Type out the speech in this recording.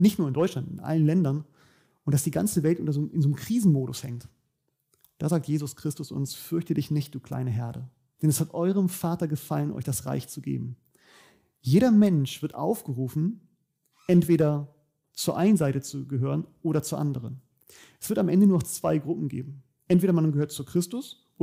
Nicht nur in Deutschland, in allen Ländern. Und dass die ganze Welt in so einem Krisenmodus hängt. Da sagt Jesus Christus uns, fürchte dich nicht, du kleine Herde. Denn es hat eurem Vater gefallen, euch das Reich zu geben. Jeder Mensch wird aufgerufen, entweder zur einen Seite zu gehören oder zur anderen. Es wird am Ende nur noch 2 Gruppen geben. Entweder man gehört zu Christus